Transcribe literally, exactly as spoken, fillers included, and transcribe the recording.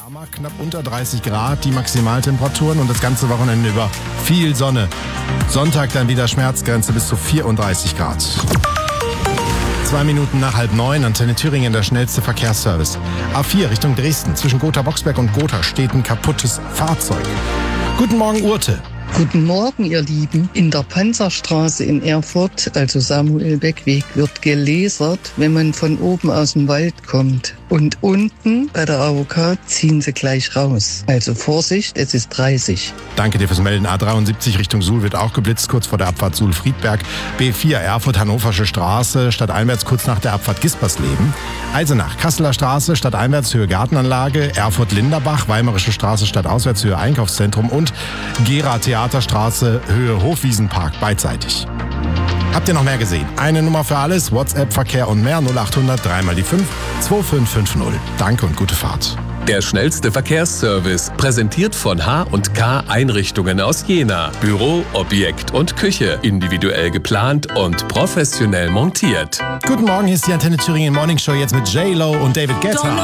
Wärmer, knapp unter dreißig Grad, die Maximaltemperaturen und das ganze Wochenende über viel Sonne. Sonntag dann wieder Schmerzgrenze bis zu vierunddreißig Grad. Zwei Minuten nach halb neun, Antenne Thüringen, der schnellste Verkehrsservice. A vier Richtung Dresden, zwischen Gotha-Boxberg und Gotha steht ein kaputtes Fahrzeug. Guten Morgen, Urte. Guten Morgen, ihr Lieben. In der Panzerstraße in Erfurt, also Samuel-Beck-Weg, wird gelasert, wenn man von oben aus dem Wald kommt. Und unten bei der A O K ziehen sie gleich raus. Also Vorsicht, es ist dreißig. Danke dir fürs Melden. A dreiundsiebzig Richtung Suhl wird auch geblitzt, kurz vor der Abfahrt Suhl-Friedberg. B vier Erfurt-Hannoversche Straße, stadteinwärts kurz nach der Abfahrt Gispersleben. Eisenach, Kasseler Straße, stadteinwärts Höhe Gartenanlage. Erfurt-Linderbach, Weimarische Straße, stadtauswärts Höhe Einkaufszentrum. Und Gera-Theaterstraße, Höhe Hofwiesenpark, beidseitig. Habt ihr noch mehr gesehen? Eine Nummer für alles, WhatsApp, Verkehr und mehr, null acht hundert drei mal die fünf, zwei fünf fünf null. Danke und gute Fahrt. Der schnellste Verkehrsservice, präsentiert von H und K Einrichtungen aus Jena. Büro, Objekt und Küche, individuell geplant und professionell montiert. Guten Morgen, hier ist die Antenne Thüringen Morning Show jetzt mit J-Lo und David Guetta.